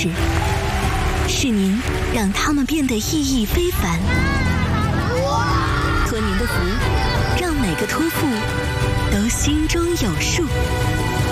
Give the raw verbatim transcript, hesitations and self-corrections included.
事，是您让他们变得意义非凡。托您的福，让每个托付都心中有数。